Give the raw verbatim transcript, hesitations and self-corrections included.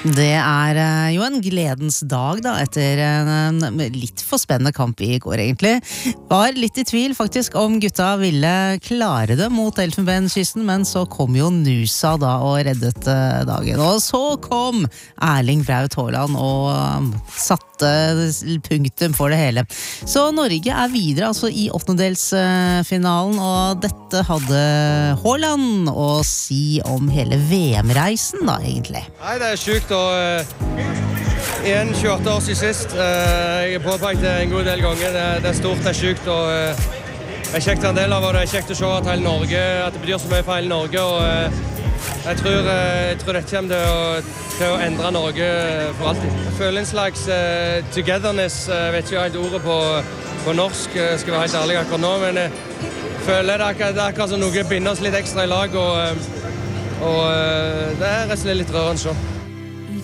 Det er eh, jo en gledens dag da, etter en, en litt for spennende kamp i går egentlig. Var litt i tvil faktisk om gutta ville klare det mot Elfenbenskysten, men så kom jo Nusa da og reddet eh, dagen. Og så kom Erling Braut Haaland og um, satte punktum for det hele. Så Norge er videre altså i åttendedelsfinalen, og dette hadde Haaland å si om hele V M-reisen da, egentlig. Nei, det er sykt, og uh, igjen tjueåtte år siden sist. Uh, jeg har påpekt det en god del ganger. Det, det er stort, det er sykt, og uh, det er kjekt en del av, og det er kjekt å se at hele Norge, at det betyr så mye for hele Norge, og uh, jeg tror, uh, jeg tror dette kommer til å, til å endre Norge for alltid. Jeg føler en slags uh, togetherness, jeg uh, vet ikke helt ordet på, på norsk, uh, skal være helt ærlig akkurat nå, men jeg uh, føler det er akkurat, det er akkurat som noe binder oss litt ekstra i lag, og, uh, og uh, det er rett og slett litt rørende å se.